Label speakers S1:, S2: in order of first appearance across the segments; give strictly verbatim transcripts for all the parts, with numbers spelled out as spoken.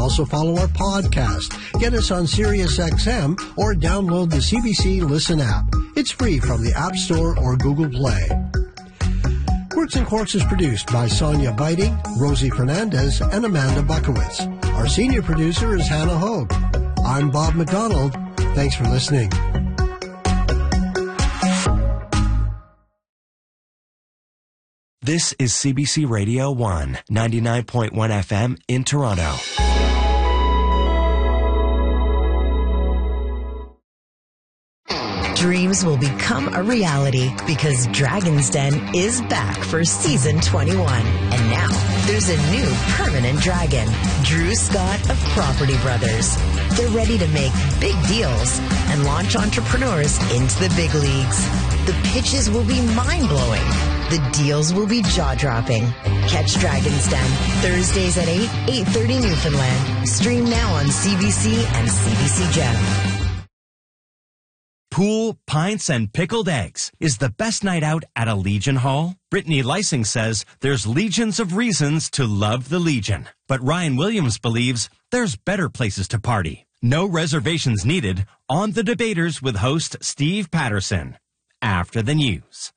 S1: also follow our podcast. Get us on Sirius X M or download the C B C Listen app. It's free from the App Store or Google Play. Quirks and Quarks is produced by Sonia Biting, Rosie Fernandez, and Amanda Buckowitz. Our senior producer is Hannah Hogue. I'm Bob McDonald. Thanks for listening.
S2: This is C B C Radio one, ninety-nine point one F M in Toronto.
S3: Dreams will become a reality because Dragon's Den is back for season twenty-one. And now there's a new permanent dragon, Drew Scott of Property Brothers. They're ready to make big deals and launch entrepreneurs into the big leagues. The pitches will be mind-blowing. The deals will be jaw-dropping. Catch Dragon's Den Thursdays at eight, eight thirty Newfoundland. Stream now on C B C and C B C Gem.
S2: Pool, pints, and pickled eggs. Is the best night out at a Legion Hall? Brittany Lysing says there's legions of reasons to love the Legion. But Ryan Williams believes there's better places to party. No reservations needed. On The Debaters with host Steve Patterson. After the news.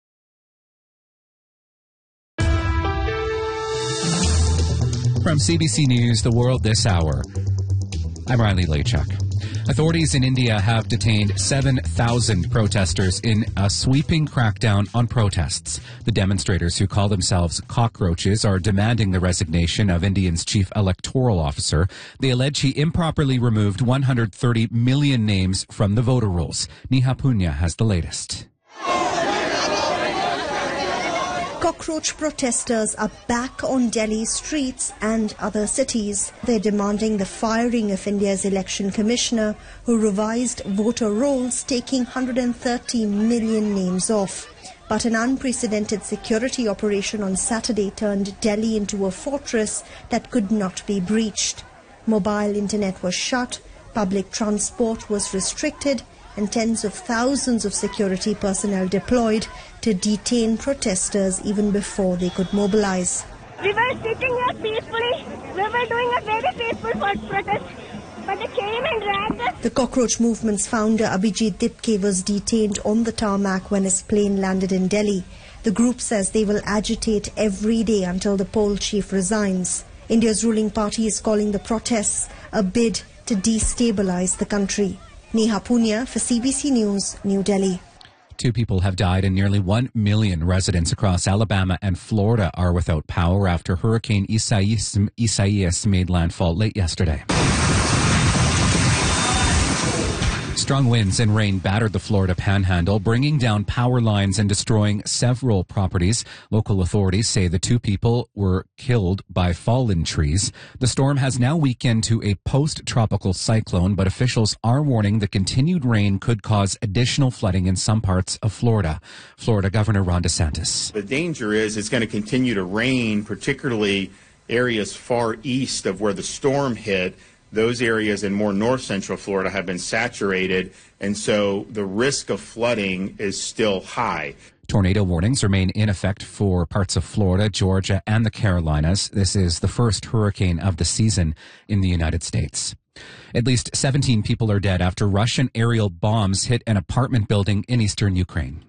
S4: From C B C News, The World This Hour, I'm Riley Lachuk. Authorities in India have detained seven thousand protesters in a sweeping crackdown on protests. The demonstrators, who call themselves cockroaches, are demanding the resignation of India's chief electoral officer. They allege he improperly removed one hundred thirty million names from the voter rolls. Neha Punya has the latest.
S5: Cockroach protesters are back on Delhi streets and other cities. They're demanding the firing of India's election commissioner, who revised voter rolls, taking one hundred thirty million names off. But an unprecedented security operation on Saturday turned Delhi into a fortress that could not be breached. Mobile internet was shut, public transport was restricted, and tens of thousands of security personnel deployed to detain protesters even before they could mobilize.
S6: We were sitting here peacefully. We were doing a very peaceful protest, but they came and dragged us.
S5: The cockroach movement's founder Abhijit Dipke was detained on the tarmac when his plane landed in Delhi. The group says they will agitate every day until the poll chief resigns. India's ruling party is calling the protests a bid to destabilize the country. Neha Punya for C B C News, New Delhi.
S4: Two people have died and nearly one million residents across Alabama and Florida are without power after Hurricane Isaias, Isaias made landfall late yesterday. Strong winds and rain battered the Florida Panhandle, bringing down power lines and destroying several properties. Local authorities say the two people were killed by fallen trees. The storm has now weakened to a post-tropical cyclone, but officials are warning the continued rain could cause additional flooding in some parts of Florida. Florida Governor Ron DeSantis.
S7: The danger is it's going to continue to rain, particularly areas far east of where the storm hit. Those areas in more north central Florida have been saturated, and so the risk of flooding is still high.
S4: Tornado warnings remain in effect for parts of Florida, Georgia, and the Carolinas. This is the first hurricane of the season in the United States. At least seventeen people are dead after Russian aerial bombs hit an apartment building in eastern Ukraine.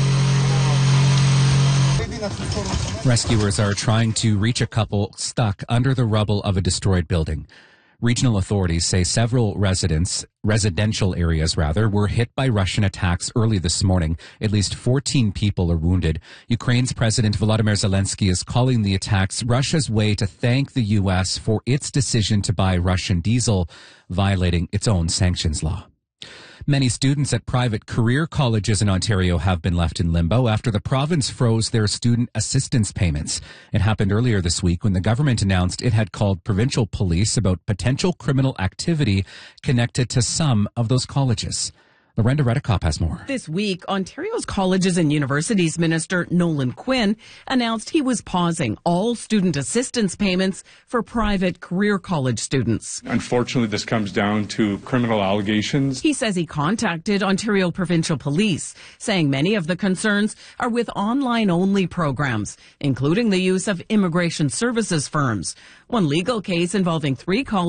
S4: Rescuers are trying to reach a couple stuck under the rubble of a destroyed building. Regional authorities say several residents, residential areas rather, were hit by Russian attacks early this morning. At least fourteen people are wounded. Ukraine's President Volodymyr Zelensky is calling the attacks Russia's way to thank the U S for its decision to buy Russian diesel, violating its own sanctions law. Many students at private career colleges in Ontario have been left in limbo after the province froze their student assistance payments. It happened earlier this week when the government announced it had called provincial police about potential criminal activity connected to some of those colleges. Lorenda Redekop has more.
S8: This week, Ontario's Colleges and Universities Minister Nolan Quinn announced he was pausing all student assistance payments for private career college students.
S9: Unfortunately, this comes down to criminal allegations.
S8: He says he contacted Ontario Provincial Police, saying many of the concerns are with online-only programs, including the use of immigration services firms. One legal case involving three colleges